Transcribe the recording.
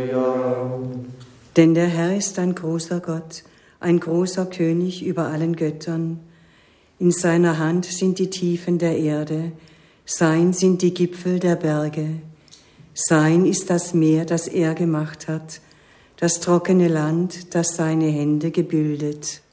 Halleluja. Denn der Herr ist ein großer Gott, ein großer König über allen Göttern. In seiner Hand sind die Tiefen der Erde, sein sind die Gipfel der Berge. Sein ist das Meer, das er gemacht hat, das trockene Land, das seine Hände gebildet.